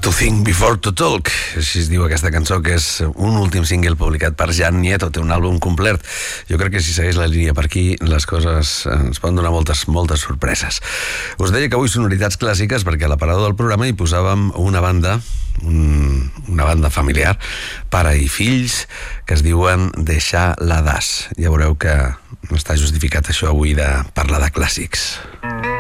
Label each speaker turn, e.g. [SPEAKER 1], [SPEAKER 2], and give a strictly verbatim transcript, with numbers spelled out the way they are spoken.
[SPEAKER 1] To Think Before to Talk, així es diu aquesta cançó, que és un últim single publicat per Jan Nieto, té un àlbum complet. Jo crec que si segueix la línia per aquí, les coses ens poden donar moltes, moltes sorpreses. Us deia que avui sonoritats clàssiques perquè a l'aparador del programa hi posàvem una banda, un, una banda familiar, pare i fills, que es diuen Deixar la Das. Ja veureu que no està justificat això avui de parlar de clàssics.